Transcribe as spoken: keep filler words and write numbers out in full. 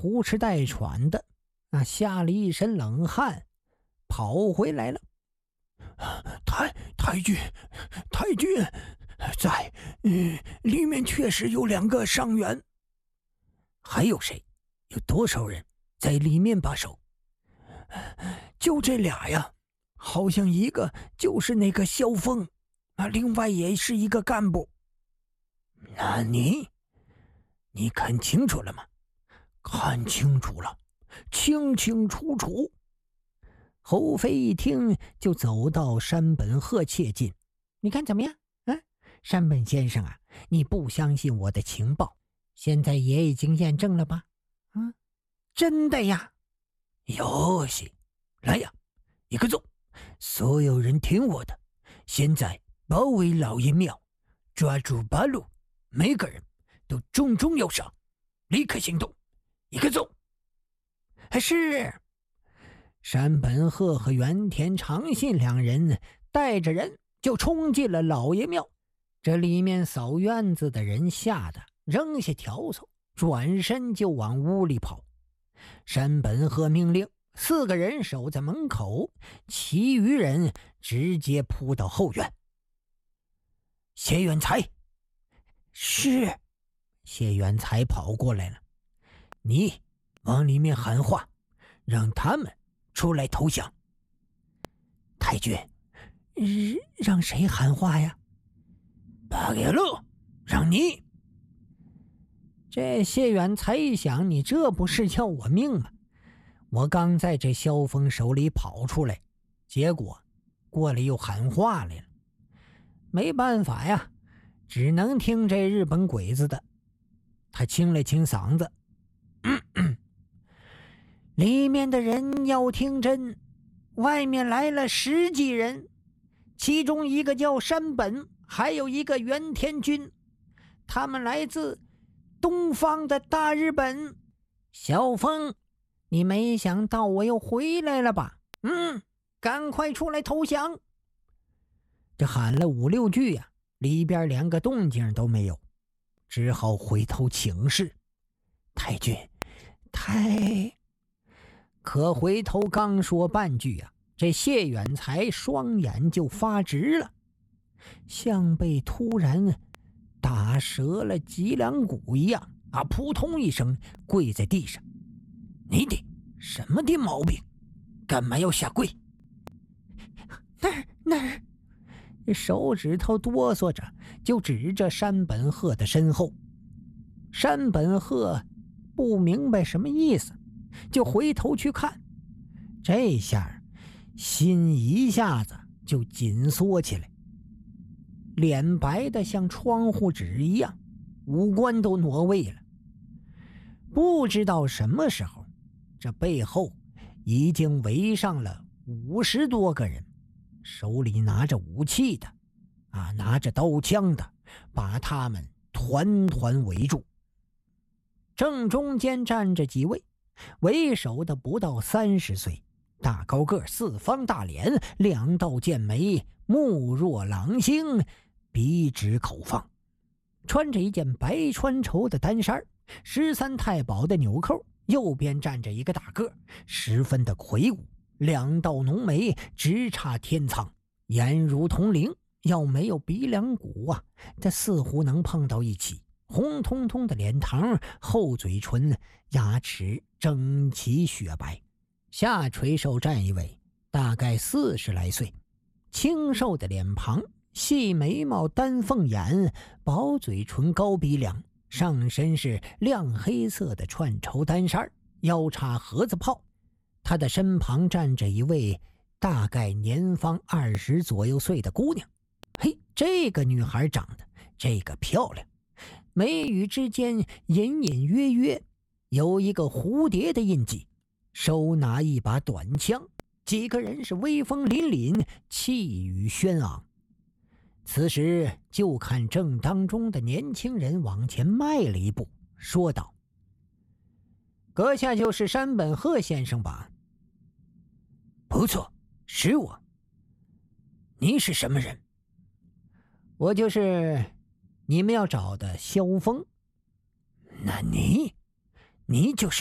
呼哧带喘的，那吓了一身冷汗，跑回来了。 太太君，太君，在，嗯，里面确实有两个伤员。 还有谁？有多少人在里面把守？ 就这俩呀，好像一个就是那个萧峰，啊，另外也是一个干部。 那你，你看清楚了吗？ 看清楚了，清清楚楚。 侯飞一听，就走到山本鹤切近。你看怎么样？啊，山本先生啊，你不相信我的情报，现在也已经验证了吧？啊，真的呀。 哟西，来呀，一个奏，所有人听我的，现在包围老爷庙，抓住八路，每个人都重重要赏，立刻行动，一个奏。 是。山本鹤和原田长信两人带着人就冲进了老爷庙。这里面扫院子的人吓得扔下笤帚，转身就往屋里跑。山本鹤命令四个人守在门口，其余人直接扑到后院。 谢远才。 是。谢远才跑过来了。你往里面喊话，让他们出来投降。 太君， 让谁喊话呀？ 巴给路，让你。 这谢远才一想，你这不是要我命吗？我刚在这萧峰手里跑出来，结果过来又喊话来了。没办法呀，只能听这日本鬼子的。他清了清嗓子，咳咳，里面的人要听真，外面来了十几人，其中一个叫山本，还有一个原田君，他们来自东方的大日本。小峰，你没想到我又回来了吧？嗯，赶快出来投降。这喊了五六句呀、啊，里边连个动静都没有，只好回头请示太君。太可回头刚说半句啊，这谢远才双眼就发直了，像被突然打折了脊梁骨一样啊，扑通一声跪在地上。 你的什么的毛病？干嘛要下跪？ 那儿那儿，手指头哆嗦着就指着山本鹤的身后。山本鹤不明白什么意思，就回头去看。这下心一下子就紧缩起来，脸白的像窗户纸一样，五官都挪位了。不知道什么时候，这背后已经围上了五十多个人，手里拿着武器的啊，拿着刀枪的，把他们团团围住。正中间站着几位，为首的不到三十岁，大高个，四方大脸，两道剑眉，目若狼星，鼻直口放，穿着一件白穿绸的单衫，十三太保的纽扣。右边站着一个大个，十分的魁梧，两道浓眉直插天苍，眼如铜铃，要没有鼻梁骨啊，这似乎能碰到一起。红彤彤的脸膛，厚嘴唇，牙齿整齐雪白。下垂手站一位，大概四十来岁，清瘦的脸庞，细眉毛，丹凤眼，薄嘴唇，高鼻梁，上身是亮黑色的串绸单衫，腰插盒子炮。他的身旁站着一位大概年方二十左右岁的姑娘。嘿，这个女孩长得这个漂亮，眉宇之间隐隐约约有一个蝴蝶的印记，手拿一把短枪，几个人是威风凛凛，气宇轩昂。此时就看正当中的年轻人往前迈了一步，说道：阁下就是山本鹤先生吧？ 不错，是我。你是什么人？ 我就是你们要找的萧峰。 那你你就是